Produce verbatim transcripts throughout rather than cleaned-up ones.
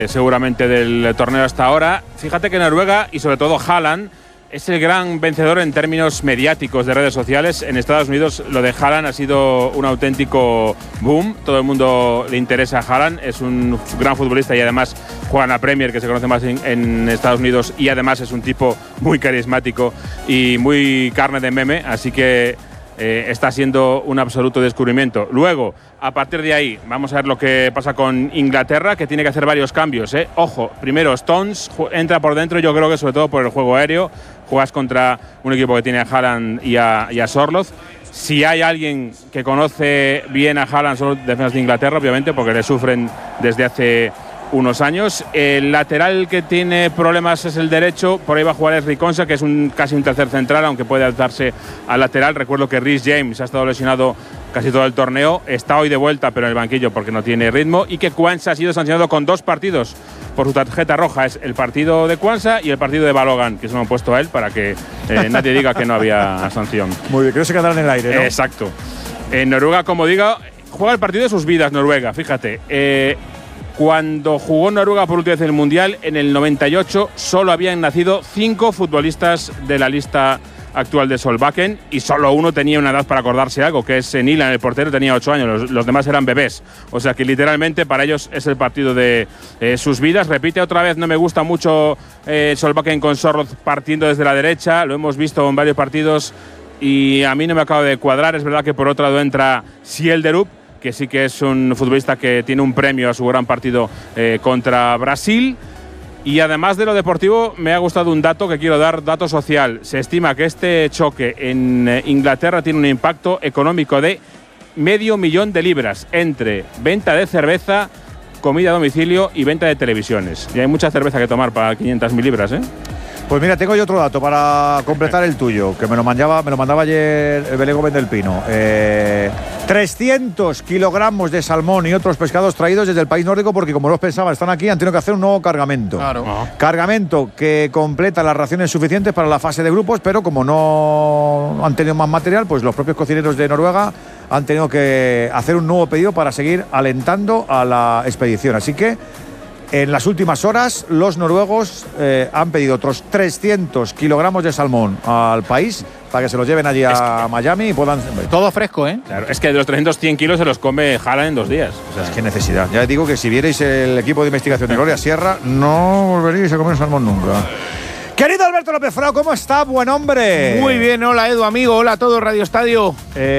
seguramente del torneo hasta ahora. Fíjate que Noruega y sobre todo Haaland es el gran vencedor en términos mediáticos de redes sociales. En Estados Unidos lo de Haaland ha sido un auténtico boom. Todo el mundo le interesa a Haaland. Es un gran futbolista y además juega en la Premier, que se conoce más en, en Estados Unidos, y además es un tipo muy carismático y muy carne de meme. Así que eh, está siendo un absoluto descubrimiento. Luego, a partir de ahí, vamos a ver lo que pasa con Inglaterra, que tiene que hacer varios cambios, ¿eh? Ojo, primero Stones entra por dentro, yo creo que sobre todo por el juego aéreo. Juegas contra un equipo que tiene a Haaland y a, y a Sorloth. Si hay alguien que conoce bien a Haaland, son los defensas de Inglaterra, obviamente, porque le sufren desde hace unos años. El lateral que tiene problemas es el derecho. Por ahí va a jugar Ezri Konsa, que es un, casi un tercer central, aunque puede alzarse al lateral. Recuerdo que Reece James ha estado lesionado casi todo el torneo. Está hoy de vuelta, pero en el banquillo porque no tiene ritmo. Y que Quansah ha sido sancionado con dos partidos por su tarjeta roja. Es el partido de Quansah y el partido de Balogan, que se lo han puesto a él para que eh, nadie diga que no había sanción. Muy bien, creo que se quedará en el aire, ¿no? Exacto. En Noruega, como digo, juega el partido de sus vidas Noruega, fíjate. Eh, cuando jugó Noruega por última vez en el Mundial, en el noventa y ocho, solo habían nacido cinco futbolistas de la lista actual de Solbakken y solo uno tenía una edad para acordarse algo, que es Nilan, el portero, tenía ocho años, los, los demás eran bebés. O sea que literalmente para ellos es el partido de eh, sus vidas. Repite otra vez, no me gusta mucho eh, Solbakken con Sorloth partiendo desde la derecha, lo hemos visto en varios partidos y a mí no me acaba de cuadrar. Es verdad que por otro lado entra Sielderup, que sí que es un futbolista que tiene un premio a su gran partido eh, contra Brasil. Y además de lo deportivo, me ha gustado un dato que quiero dar, dato social. Se estima que este choque en Inglaterra tiene un impacto económico de medio millón de libras entre venta de cerveza, comida a domicilio y venta de televisiones. Y hay mucha cerveza que tomar para quinientas mil libras, ¿eh? Pues mira, tengo yo otro dato para completar el tuyo, que me lo mandaba, me lo mandaba ayer el Belén Gómez del Pino. Eh, trescientos kilogramos de salmón y otros pescados traídos desde el país nórdico, porque como los pensaban, están aquí, han tenido que hacer un nuevo cargamento. Claro. Uh-huh. Cargamento que completa las raciones suficientes para la fase de grupos, pero como no han tenido más material, pues los propios cocineros de Noruega han tenido que hacer un nuevo pedido para seguir alentando a la expedición. Así que en las últimas horas, los noruegos eh, han pedido otros trescientos kilogramos de salmón al país para que se los lleven allí a es que, Miami y puedan… Todo fresco, ¿eh? Claro, es que de los trescientos cien kilos se los come Haaland en dos días. O sea, es que necesidad. Ya digo que si vierais el equipo de investigación de Gloria Sierra, no volveríais a comer salmón nunca. Querido Alberto López Frao, ¿cómo está? Buen hombre. Muy bien, hola Edu, amigo, hola a todo Radio Estadio.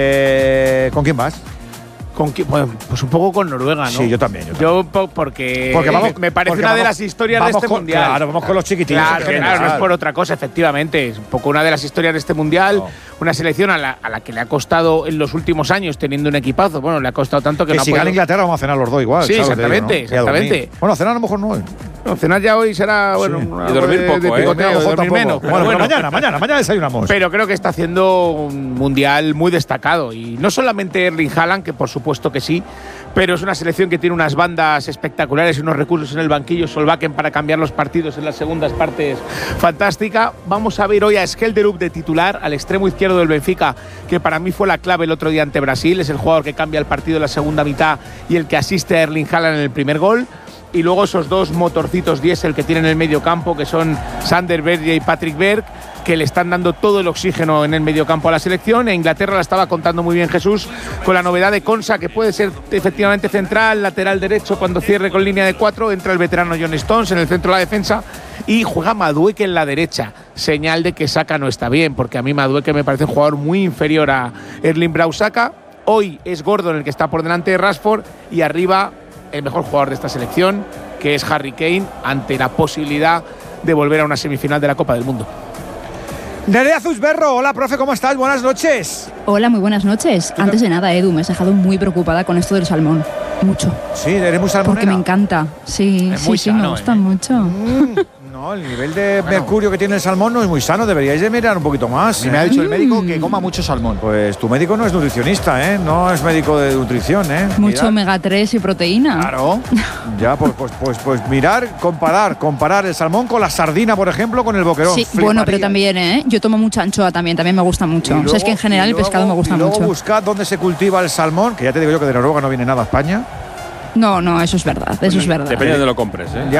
Eh, ¿Con quién vas? ¿Con qué? Pues, pues un poco con Noruega, ¿no? Sí, yo también. Yo, también. yo porque, porque vamos, me parece porque una vamos, de las historias de este con, mundial. Claro, vamos con los chiquitines. Claro, claro, no es por otra cosa, efectivamente. Es un poco una de las historias de este mundial. No. Una selección a la, a la que le ha costado en los últimos años teniendo un equipazo. Bueno, le ha costado tanto que, que no si ha gana podido… Inglaterra vamos a cenar los dos igual. Sí, exactamente, ello, ¿no? exactamente. Bueno, a cenar a lo mejor no hoy. No, cenar ya hoy será, bueno, sí. una y dormir de, poco, de ¿eh? picoteo, a lo mejor dormir menos. Bueno, bueno, mañana, mañana, mañana desayunamos. Pero creo que está haciendo un mundial muy destacado. Y no solamente Erling Haaland, que por supuesto que sí, pero es una selección que tiene unas bandas espectaculares y unos recursos en el banquillo. Solbakken para cambiar los partidos en las segundas partes, fantástica. Vamos a ver hoy a Skjelderup de titular, al extremo izquierdo del Benfica, que para mí fue la clave el otro día ante Brasil. Es el jugador que cambia el partido en la segunda mitad y el que asiste a Erling Haaland en el primer gol. Y luego esos dos motorcitos diésel que tienen en el medio campo, que son Sander Berge y Patrick Berg, que le están dando todo el oxígeno en el mediocampo a la selección. E Inglaterra la estaba contando muy bien Jesús, con la novedad de Konsa, que puede ser efectivamente central, lateral derecho cuando cierre con línea de cuatro. Entra el veterano John Stones en el centro de la defensa y juega Madueke en la derecha. Señal de que Saka no está bien, porque a mí Madueke me parece un jugador muy inferior a Erling Braut Saka. Hoy es Gordon el que está por delante de Rashford y arriba el mejor jugador de esta selección, que es Harry Kane, ante la posibilidad de volver a una semifinal de la Copa del Mundo. Nerea Zuzberro, hola profe, ¿cómo estás? Buenas noches. Hola, muy buenas noches. Antes de nada, Edu, me has dejado muy preocupada con esto del salmón. Mucho. Sí, eres muy salmonera. Porque me encanta. Sí, es sí, muy sí, sano, me gusta ¿eh? mucho. Mm, no, el nivel de bueno. mercurio que tiene el salmón no es muy sano, deberíais de mirar un poquito más. Y me ha dicho el médico que coma mucho salmón. Pues tu médico no es nutricionista, ¿eh? No es médico de nutrición, ¿eh? Mucho Mirad. omega tres y proteína. Claro. Ya, pues, pues, pues, pues mirar, comparar, comparar el salmón con la sardina, por ejemplo, con el boquerón. Sí, Fliparía. bueno, pero también, ¿eh? Yo tomo mucha anchoa también, también me gusta mucho. Luego, o sea, es que en general el luego, pescado me gusta y luego mucho. buscad dónde se cultiva el salmón, que ya te digo yo que de Noruega no viene nada a España. No, no, eso es verdad, eso es verdad. Depende de donde lo compres, ¿eh? Ya